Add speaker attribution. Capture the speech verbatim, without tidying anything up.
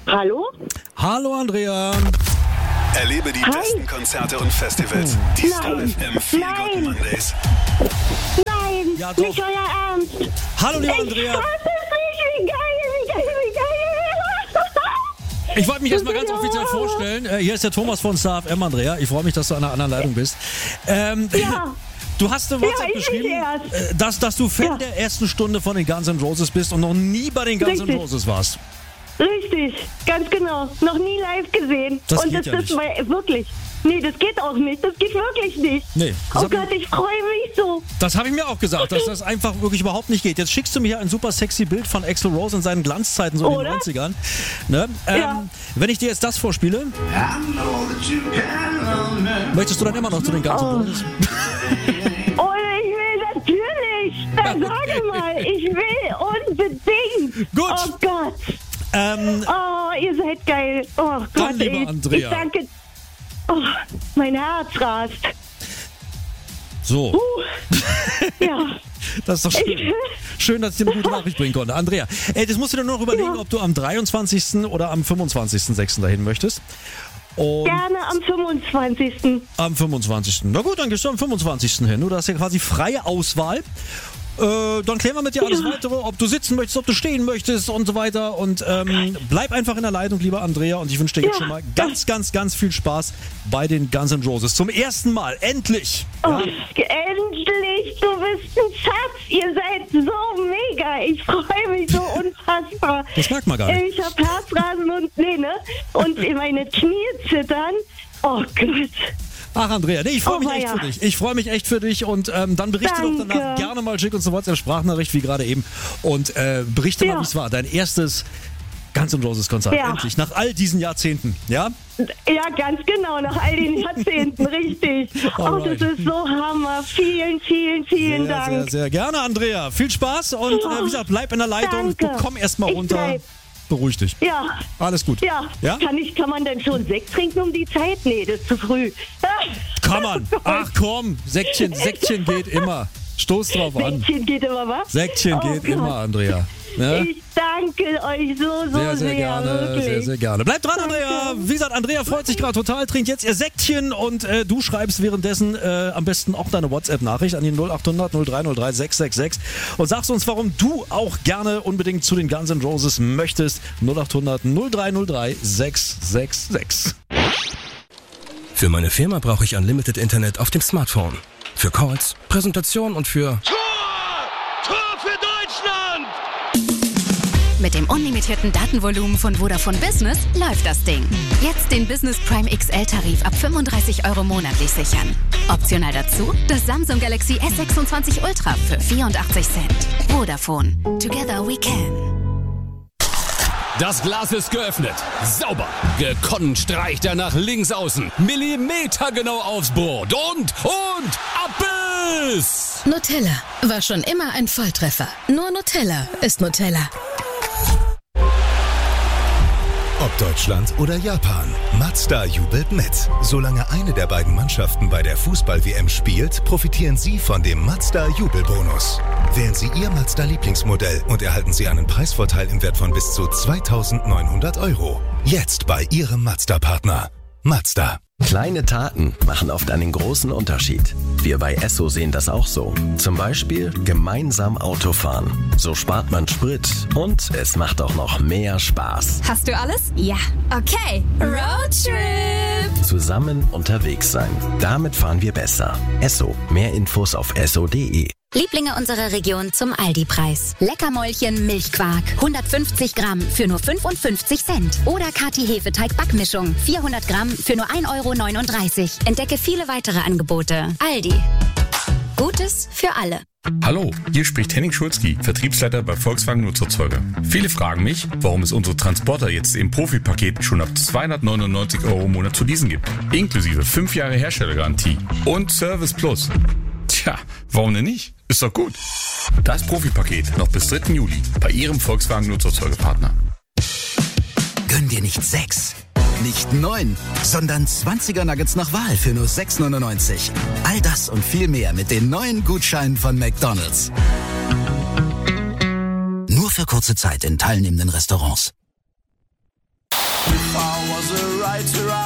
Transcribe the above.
Speaker 1: Hallo?
Speaker 2: Hallo Andrea.
Speaker 3: Erlebe die
Speaker 1: Hi.
Speaker 3: besten Konzerte und Festivals. Die Star F M Feel Good Mondays.
Speaker 1: Nein,
Speaker 2: Ja, doch.
Speaker 1: nicht euer Ernst.
Speaker 2: Hallo liebe
Speaker 1: Ich
Speaker 2: Andrea.
Speaker 1: fass es nicht, wie geil, wie geil, wie geil.
Speaker 2: Ich wollte mich erstmal ganz
Speaker 1: Ja.
Speaker 2: offiziell vorstellen. Äh, hier ist der Thomas von Star F M, Andrea. Ich freue mich, dass du an einer anderen Leitung bist. Ähm,
Speaker 1: Ja.
Speaker 2: Du hast eine WhatsApp
Speaker 1: Ja, ich
Speaker 2: geschrieben,
Speaker 1: nicht erst.
Speaker 2: äh, dass, dass du Fan
Speaker 1: Ja.
Speaker 2: der ersten Stunde von den Guns N' Roses bist und noch nie bei den Guns N'
Speaker 1: Richtig.
Speaker 2: Roses warst.
Speaker 1: Richtig, ganz genau. Noch nie live gesehen.
Speaker 2: Das
Speaker 1: Und
Speaker 2: geht
Speaker 1: das
Speaker 2: ja
Speaker 1: ist
Speaker 2: nicht.
Speaker 1: mal- wirklich. Nee, das geht auch nicht. Das geht wirklich nicht.
Speaker 2: Nee, das
Speaker 1: Oh
Speaker 2: hab ich-
Speaker 1: Gott, ich freue mich so.
Speaker 2: Das habe ich mir auch gesagt, dass das einfach wirklich überhaupt nicht geht. Jetzt schickst du mir hier ein super sexy Bild von Axl Rose in seinen Glanzzeiten, so in den
Speaker 1: Oder?
Speaker 2: neunzigern. Ne? Ähm,
Speaker 1: Ja.
Speaker 2: Wenn ich dir jetzt das vorspiele, möchtest du dann immer noch zu den Guns N'
Speaker 1: Oh.
Speaker 2: Roses?
Speaker 1: Oh, ich will natürlich. Dann sage mal, ich will unbedingt.
Speaker 2: Gut.
Speaker 1: Oh Gott.
Speaker 2: Ähm,
Speaker 1: Oh, ihr seid geil. Oh Gott,
Speaker 2: Dann, liebe
Speaker 1: ey.
Speaker 2: Andrea.
Speaker 1: Ich danke. Oh, mein Herz rast.
Speaker 2: so,
Speaker 1: Uh, ja.
Speaker 2: das ist doch schön. Schön, dass ich dir eine gute Nachricht bringen konnte. Andrea, ey, das musst du dir nur noch überlegen,
Speaker 1: Ja.
Speaker 2: ob du am dreiundzwanzigsten oder am fünfundzwanzigsten sechsten dahin möchtest. Und
Speaker 1: Gerne am fünfundzwanzigsten
Speaker 2: am fünfundzwanzigsten Na gut, dann gehst du am fünfundzwanzigsten hin. Du hast ja quasi freie Auswahl. Äh, dann klären wir mit dir alles weitere, ob du sitzen möchtest, ob du stehen möchtest und so weiter. Und ähm, bleib einfach in der Leitung, lieber Andrea. Und ich wünsche dir jetzt
Speaker 1: Ja.
Speaker 2: schon mal ganz, ganz, ganz viel Spaß bei den Guns N' Roses. Zum ersten Mal, endlich!
Speaker 1: Oh, endlich, du bist ein Schatz. Ihr seid so mega. Ich freue mich so unfassbar.
Speaker 2: Das merkt man gar nicht.
Speaker 1: Ich habe Herzrasen und nee, ne? Und meine Knie zittern. Oh Gott.
Speaker 2: Ach, Andrea, nee, ich freue
Speaker 1: Oh,
Speaker 2: mich echt
Speaker 1: weia.
Speaker 2: für dich. Ich freue mich echt für dich und ähm, dann berichte doch
Speaker 1: Danke.
Speaker 2: danach gerne mal, schick uns eine WhatsApp-Sprachnachricht, wie gerade eben. Und äh, berichte
Speaker 1: Ja.
Speaker 2: mal, wie es war. Dein erstes Guns N' Roses-Konzert.
Speaker 1: Ja.
Speaker 2: Endlich, nach all diesen Jahrzehnten. Ja?
Speaker 1: Ja, ganz genau, nach all den Jahrzehnten, richtig. Oh,
Speaker 2: Alright.
Speaker 1: das ist so Hammer. Vielen, vielen, vielen
Speaker 2: Sehr,
Speaker 1: Dank.
Speaker 2: sehr, sehr gerne, Andrea. Viel Spaß und äh, wie gesagt, bleib in der Leitung.
Speaker 1: Danke.
Speaker 2: Du komm erst mal
Speaker 1: Ich
Speaker 2: runter.
Speaker 1: bleib.
Speaker 2: Beruhig dich.
Speaker 1: Ja,
Speaker 2: Alles gut.
Speaker 1: ja.
Speaker 2: Ja?
Speaker 1: Kann, ich, kann man denn schon Sekt trinken um die Zeit? Nee, das ist zu früh.
Speaker 2: Kann man. Ach komm, Säckchen, Säckchen geht immer. Stoß drauf an.
Speaker 1: Säckchen geht immer, was?
Speaker 2: Säckchen
Speaker 1: Oh
Speaker 2: geht
Speaker 1: Gott.
Speaker 2: immer, Andrea. Ne?
Speaker 1: Ich danke euch so, so
Speaker 2: Sehr, sehr gerne,
Speaker 1: wirklich.
Speaker 2: sehr, sehr gerne. Bleibt dran, Andrea. Wie gesagt, Andrea freut sich gerade total, trinkt jetzt ihr Säckchen und äh, du schreibst währenddessen äh, am besten auch deine WhatsApp-Nachricht an die null acht hundert null drei null drei sechs sechs sechs und sagst uns, warum du auch gerne unbedingt zu den Guns N' Roses möchtest. null acht hundert null drei null drei sechs sechs sechs.
Speaker 4: Für meine Firma brauche ich Unlimited Internet auf dem Smartphone. Für Calls, Präsentationen und für...
Speaker 5: Tor! Tor für Deutschland!
Speaker 6: Mit dem unlimitierten Datenvolumen von Vodafone Business läuft das Ding. Jetzt den Business Prime X L-Tarif ab fünfunddreißig Euro monatlich sichern. Optional dazu das Samsung Galaxy S sechsundzwanzig Ultra für vierundachtzig Cent. Vodafone. Together we can.
Speaker 7: Das Glas ist geöffnet. Sauber. Gekonnt streicht er nach links außen. Millimetergenau aufs Brot. Und, und, Abbiss!
Speaker 8: Nutella war schon immer ein Volltreffer. Nur Nutella ist Nutella.
Speaker 9: Ob Deutschland oder Japan, Mazda jubelt mit. Solange eine der beiden Mannschaften bei der Fußball-W M spielt, profitieren Sie von dem Mazda Jubelbonus. Wählen Sie Ihr Mazda-Lieblingsmodell und erhalten Sie einen Preisvorteil im Wert von bis zu zweitausendneunhundert Euro. Jetzt bei Ihrem Mazda-Partner. Mazda.
Speaker 10: Kleine Taten machen oft einen großen Unterschied. Wir bei Esso sehen das auch so. Zum Beispiel gemeinsam Autofahren. So spart man Sprit und es macht auch noch mehr Spaß.
Speaker 6: Hast du alles? Ja. Okay. Roadtrip.
Speaker 10: Zusammen unterwegs sein. Damit fahren wir besser. Esso. Mehr Infos auf esso punkt de.
Speaker 6: Lieblinge unserer Region zum Aldi-Preis. Leckermäulchen Milchquark. hundertfünfzig Gramm für nur fünfundfünfzig Cent. Oder Kati Hefeteig-Backmischung. vierhundert Gramm für nur ein Euro neununddreißig. Entdecke viele weitere Angebote. Aldi. Gutes für alle.
Speaker 11: Hallo, hier spricht Henning Schulzki, Vertriebsleiter bei Volkswagen Nutzerzeuger. Viele fragen mich, warum es unsere Transporter jetzt im Profipaket schon ab zweihundertneunundneunzig Euro im Monat zu leasen gibt. Inklusive fünf Jahre Herstellergarantie und Service Plus. Tja, warum denn nicht? Ist doch gut. Das Profipaket noch bis dritten Juli bei Ihrem Volkswagen Nutzerzeugerpartner.
Speaker 12: Gönn dir nicht sechs, nicht neun, sondern zwanziger Nuggets nach Wahl für nur sechs neunundneunzig. All das und viel mehr mit den neuen Gutscheinen von McDonald's. Nur für kurze Zeit in teilnehmenden Restaurants.
Speaker 13: I was a right to ride.